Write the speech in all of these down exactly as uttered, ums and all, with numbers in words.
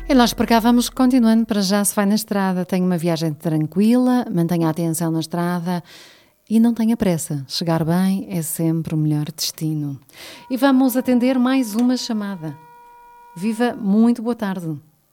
E nós por cá vamos continuando, para já se vai na estrada. Tenha uma viagem tranquila, mantenha a atenção na estrada e não tenha pressa. Chegar bem é sempre o melhor destino. E vamos atender mais uma chamada. Viva, muito boa tarde.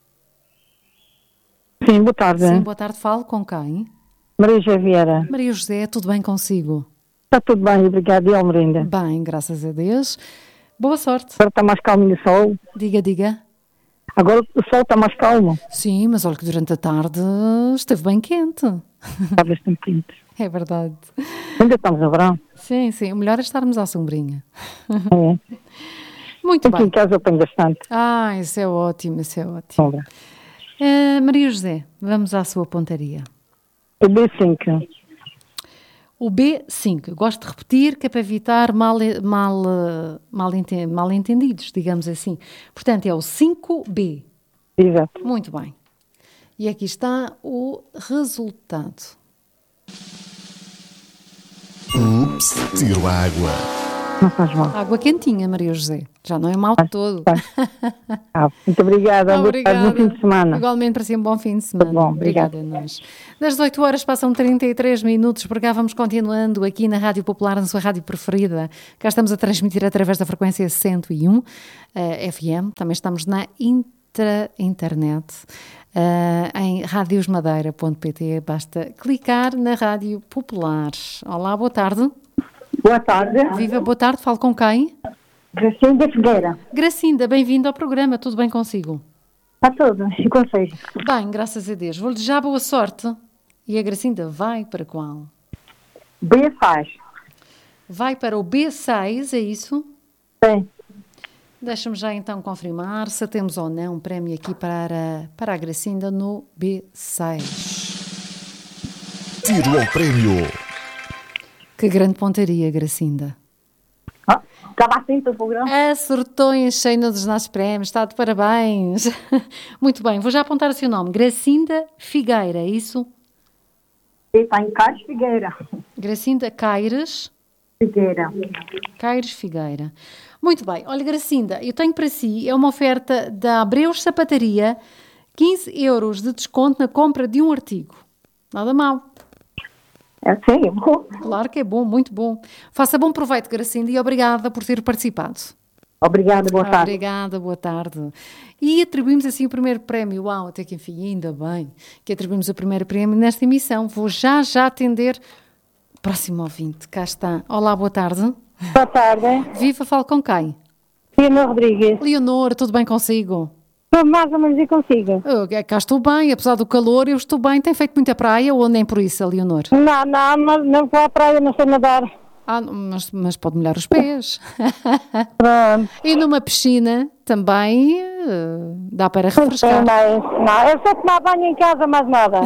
Sim, boa tarde. Sim, boa tarde. Falo com quem? Maria José Vieira. Maria José, tudo bem consigo? Está tudo bem, obrigada. E Almerinda? Bem, graças a Deus. Boa sorte. Agora está mais calmo o sol. Diga, diga. Agora o sol está mais calmo. Sim, mas olha que durante a tarde esteve bem quente. Está bastante quente. É verdade. Ainda estamos no verão. Sim, sim. O melhor é estarmos à sombrinha. É. Muito Aqui bem. em casa eu tenho bastante Ah, isso é ótimo, isso é ótimo. sombra. Uh, Maria José, vamos à sua pontaria. O B cinco. O B cinco. Eu gosto de repetir que é para evitar mal, mal, mal, enten- mal entendidos, digamos assim. Portanto, é o cinco B. Exato. Muito bem. E aqui está o resultado. Ups, tiro a água. Não faz mal. Água quentinha, Maria José. Já não é mal todo. Ah, muito obrigada. Obrigada. Bom fim de semana. Igualmente para si, um bom fim de semana. Bom, Obrigada a nós. Das dezoito horas passam trinta e três minutos, por cá vamos continuando aqui na Rádio Popular, na sua rádio preferida. Cá estamos a transmitir através da frequência cento e um uh, F M. Também estamos na intra internet, uh, em radiosmadeira ponto pt. Basta clicar na Rádio Popular. Olá, boa tarde. Boa tarde. Viva, boa tarde. Falo com quem? Gracinda Figueira. Gracinda, bem-vinda ao programa. Tudo bem consigo? Está tudo. E consigo? Bem, graças a Deus. Vou-lhe já boa sorte. E a Gracinda vai para qual? B faz. Vai para o B seis, é isso? Sim. Deixa-me já então confirmar se temos ou não um prémio aqui para, para a Gracinda no B seis. Tiro ao prémio. Que grande pontaria, Gracinda. Ah, estava assim para o programa? Acertou em cheio dos nossos prémios. Está de parabéns. Muito bem, vou já apontar o seu nome. Gracinda Figueira, é isso? Está em Carlos Figueira. Gracinda Caires. Figueira. Caires Figueira. Muito bem. Olha, Gracinda, eu tenho para si, é uma oferta da Abreus Sapataria, quinze euros de desconto na compra de um artigo. Nada mal. É sim, bom. Claro que é bom, muito bom. Faça bom proveito, Gracinda, e obrigada por ter participado. Obrigada, boa tarde. Obrigada, boa tarde. E atribuímos assim o primeiro prémio. Uau, até que enfim, ainda bem que atribuímos o primeiro prémio nesta emissão. Vou já, já atender o próximo ouvinte. Cá está. Olá, boa tarde. Boa tarde. Viva, falo com quem? Leonor Rodrigues. Leonor, tudo bem consigo? Estou mais ou menos e consigo. Eu, cá estou bem, apesar do calor, eu estou bem. Tem feito muita praia ou nem por isso, Leonor? Não, não, mas não vou à praia, não sei nadar. Ah, mas, mas pode molhar os pés. Pronto. E numa piscina também eh, dá para Não, refrescar. não, eu só tomar banho em casa, mais nada.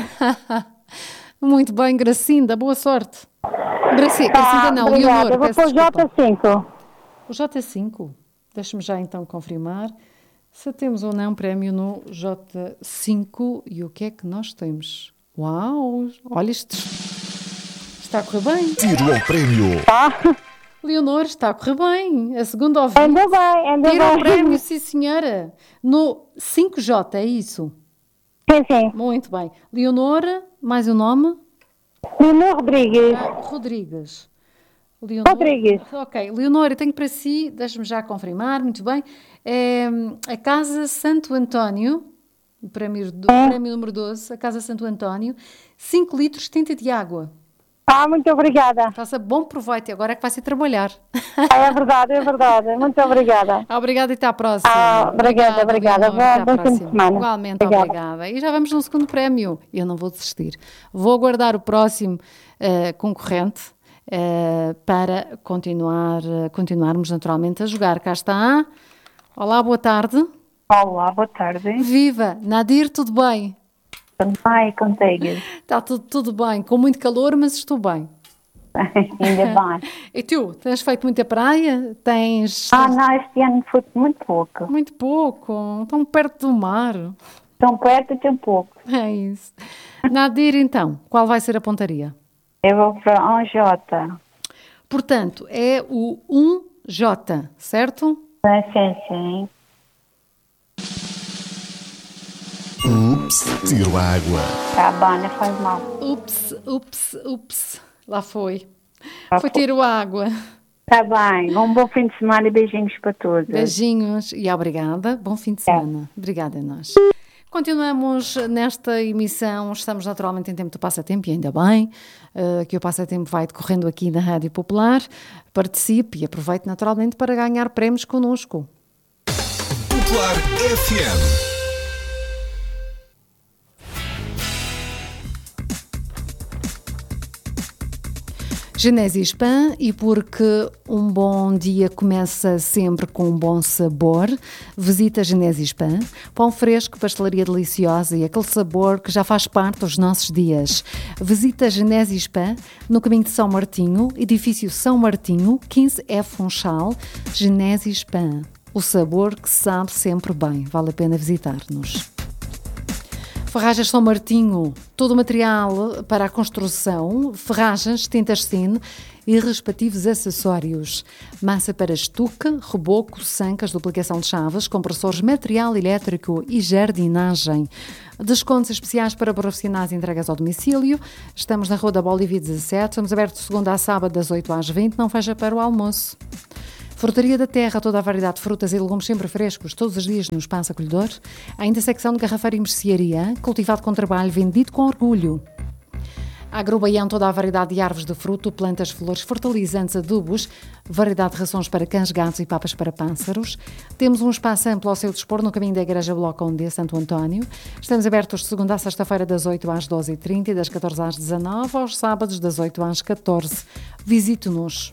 Muito bem, Gracinda, boa sorte. Graci, Gracinda não, obrigada. Leonor, Eu vou peço para o desculpa. J cinco. O J cinco, deixa-me já então confirmar se temos ou não prémio no J cinco e o que é que nós temos. Uau, olha isto, está a correr bem. Tiro ao prémio. Tá? Leonor, está a correr bem. A segunda ouvinte Ainda bem, ainda tira o bem. prémio, sim senhora, no cinco J, é isso? Sim, sim. Muito bem. Leonor, mais um nome? Leonor Rodrigues. Ah, Rodrigues. Leonor. Rodrigues. Ok. Leonor, eu tenho para si, deixa-me já confirmar, muito bem, é a Casa Santo António, o prémio, do, É. prémio número doze, a Casa Santo António, cinco litros de tinta de água. Ah, muito obrigada. Faça bom proveito e agora é que vai se trabalhar. Ah, é verdade, é verdade. Muito obrigada. Obrigada e até à próxima. Ah, obrigada, obrigada. Leonor, até à Bom- bom fim de próxima. semana. Igualmente, Obrigada. obrigada. E já vamos no segundo prémio. Eu não vou desistir. Vou aguardar o próximo eh, concorrente eh, para continuar, eh, continuarmos naturalmente a jogar. Cá está. Olá, boa tarde. Olá, boa tarde. Viva! Nadir, tudo bem? Também contigo. Está tudo, tudo bem. Com muito calor, mas estou bem. Ainda bem. E tu, tens feito muita praia? Tens... Ah, não, este ano foi muito pouco. Muito pouco. Tão perto do mar. Tão perto e tão pouco. É isso. Nadir, então, qual vai ser a pontaria? Eu vou para um J. Portanto, é o um J, certo? Sim, sim, sim. Ups, tiro a água. Tá bom, não faz mal. Ups, ups, ups. Lá foi. Lá Foi foi. tiro água. Tá bem, um bom fim de semana e beijinhos para todos. Beijinhos e obrigada. Bom fim de semana. Obrigada a nós. Continuamos nesta emissão. Estamos naturalmente em tempo de passatempo e ainda bem uh, que o passatempo vai decorrendo aqui na Rádio Popular. Participe e aproveite naturalmente para ganhar prémios connosco. Popular F M. Genésio Pan, e porque um bom dia começa sempre com um bom sabor, visita Genésio Pan, pão fresco, pastelaria deliciosa e aquele sabor que já faz parte dos nossos dias. Visita Genésio Pan no caminho de São Martinho, edifício São Martinho, quinze F Funchal, Genésio Pan. O sabor que sabe sempre bem, vale a pena visitar-nos. Ferragens São Martinho, todo o material para a construção, ferragens, tintas Sine e respectivos acessórios. Massa para estuque, reboco, sancas, duplicação de chaves, compressores, material elétrico e jardinagem. Descontos especiais para profissionais e entregas ao domicílio. Estamos na Rua da Bolívia dezassete, estamos abertos de segunda a sábado das oito às vinte, não fecha para o almoço. Frutaria da Terra, toda a variedade de frutas e legumes sempre frescos, todos os dias no Espaço Acolhedor. Ainda a secção de garrafeira e mercearia, cultivado com trabalho, vendido com orgulho. Agrobaião, toda a variedade de árvores de fruto, plantas, flores, fertilizantes, adubos, variedade de rações para cães, gatos e papas para pássaros. Temos um espaço amplo ao seu dispor no caminho da Igreja Bloco Condé Santo António. Estamos abertos de segunda a sexta-feira das oito às doze e trinta e das catorze às dezanove, aos sábados das oito às catorze. Visite-nos.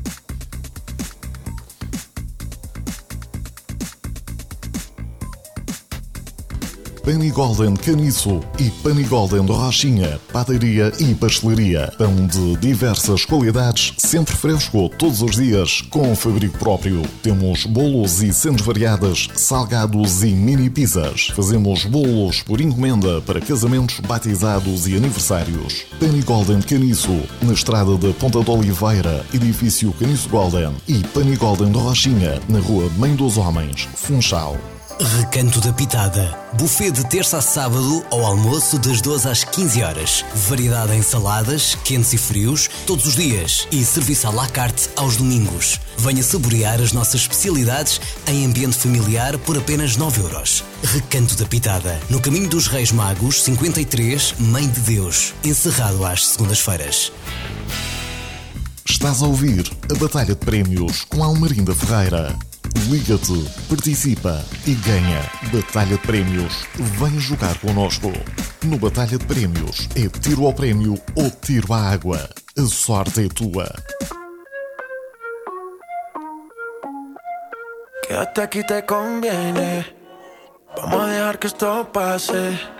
Penny Golden Caniço e Penny Golden Rochinha, padaria e pastelaria. Pão de diversas qualidades, sempre fresco, todos os dias, com fabrico próprio. Temos bolos e cenas variadas, salgados e mini pizzas. Fazemos bolos por encomenda para casamentos, batizados e aniversários. Penny Golden Caniço, na estrada da Ponta de Oliveira, edifício Caniço Golden. E Penny Golden Rochinha, na rua Mãe dos Homens, Funchal. Recanto da Pitada. Buffet de terça a sábado ao almoço das doze às quinze horas. Variedade em saladas, quentes e frios, todos os dias. E serviço à la carte aos domingos. Venha saborear as nossas especialidades em ambiente familiar por apenas nove euros. Recanto da Pitada. No caminho dos Reis Magos, cinquenta e três, Mãe de Deus. Encerrado às segundas-feiras. Estás a ouvir a Batalha de Prémios com Almarinda Ferreira. Liga-te, participa e ganha. Batalha de Prémios. Vem jogar connosco. No Batalha de Prémios é tiro ao prémio ou tiro à água. A sorte é tua. Quédate aquí te conviene. Vamos a dejar que esto pase.